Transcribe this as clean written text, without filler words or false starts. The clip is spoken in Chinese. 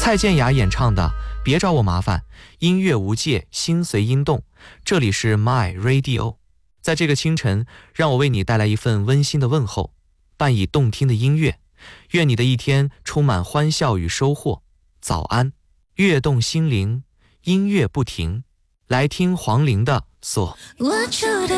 蔡健雅演唱的《别找我麻烦》，音乐无界，心随音动。这里是 My Radio， 在这个清晨，让我为你带来一份温馨的问候，伴以动听的音乐。愿你的一天充满欢笑与收获。早安，悦动心灵，音乐不停。来听黄龄的锁。 我住的